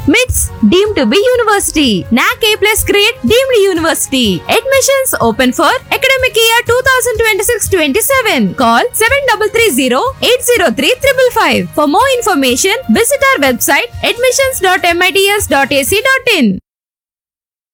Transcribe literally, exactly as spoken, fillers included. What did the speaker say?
MITS deemed to be university. N A C A plus grade deemed university. Admissions open for academic year twenty twenty-six twenty-seven. Call seven three three zero eight zero three five five five. For more information, visit our website admissions dot mits dot a c dot in.